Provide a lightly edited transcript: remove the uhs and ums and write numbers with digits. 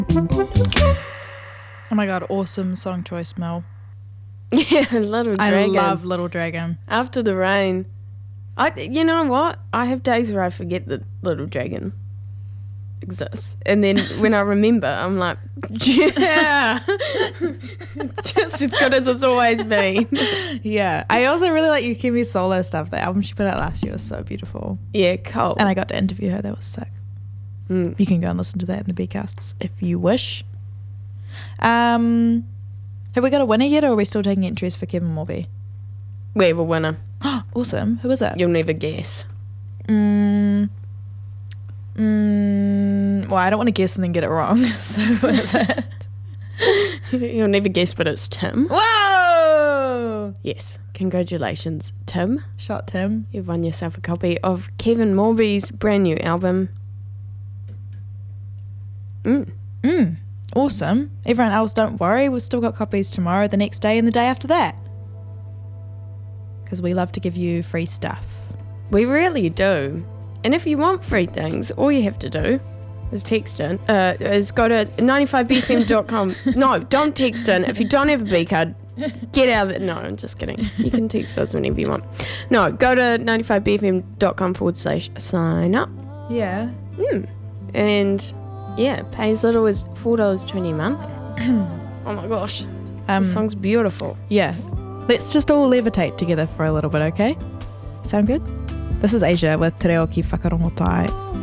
Oh my god, awesome song choice, Mel. Yeah, Little Dragon. I love Little Dragon. After the Rain. You know what? I have days where I forget that Little Dragon exists. And then when I remember, I'm like, yeah. Just as good as it's always been. Yeah. I also really like Yukimi solo stuff. The album she put out last year was so beautiful. Yeah, cool. And I got to interview her. That was sick. You can go and listen to that in the B-casts if you wish. Have we got a winner yet, or are we still taking entries for Kevin Morby? We have a winner. Awesome. Who is it? You'll never guess. Well, I don't want to guess and then get it wrong. So what is it? You'll never guess, but it's Tim. Whoa! Yes. Congratulations, Tim. Shot Tim. You've won yourself a copy of Kevin Morby's brand new album. Awesome. Everyone else, don't worry. We've still got copies tomorrow, the next day, and the day after that. Because we love to give you free stuff. We really do. And if you want free things, all you have to do is text in. Is go to 95bfm.com. No, don't text in. If you don't have a B card, get out of it. No, I'm just kidding. You can text us whenever you want. No, go to 95bfm.com/sign up. Yeah. And yeah, pay as little as $4.20 a month. Oh my gosh. This song's beautiful. Yeah. Let's just all levitate together for a little bit, okay? Sound good? This is Asia with Te Reo ki Whakarongotai.